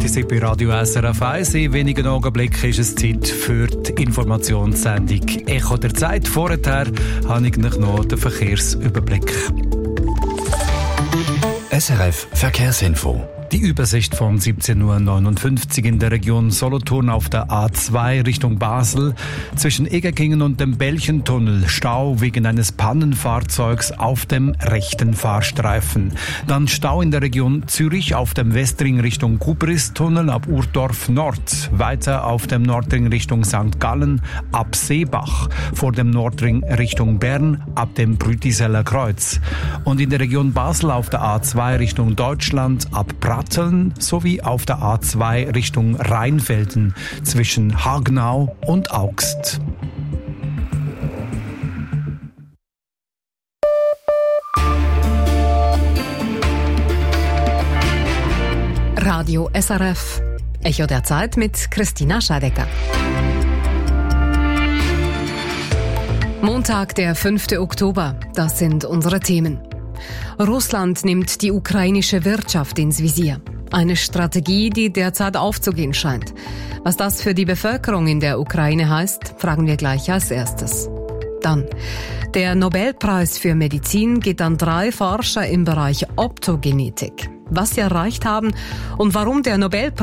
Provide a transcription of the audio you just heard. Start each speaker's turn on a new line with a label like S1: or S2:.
S1: Sie bei Radio SRF 1. In wenigen Augenblicken ist es Zeit für die Informationssendung «Echo der Zeit». Vorher habe ich noch den Verkehrsüberblick.
S2: SRF Verkehrsinfo.
S1: Die Übersicht von 17:59 Uhr in der Region Solothurn auf der A2 Richtung Basel. Zwischen Egerkingen und dem Belchentunnel Stau wegen eines Pannenfahrzeugs auf dem rechten Fahrstreifen. Dann Stau in der Region Zürich auf dem Westring Richtung Gubristunnel ab Urdorf Nord. Weiter auf dem Nordring Richtung St. Gallen ab Seebach. Vor dem Nordring Richtung Bern ab dem Brütiseller Kreuz. Und in der Region Basel auf der A2 Richtung Deutschland ab Pratteln sowie auf der A2 Richtung Rheinfelden zwischen Hagenau und Augst.
S3: Radio SRF. Echo der Zeit mit Christina Scheidecker. Montag, der 5. Oktober. Das sind unsere Themen. Russland nimmt die ukrainische Wirtschaft ins Visier. Eine Strategie, die derzeit aufzugehen scheint. Was das für die Bevölkerung in der Ukraine heißt, fragen wir gleich als erstes. Dann: Der Nobelpreis für Medizin geht an 3 Forscher im Bereich Optogenetik. Was sie erreicht haben und warum der Nobelpreis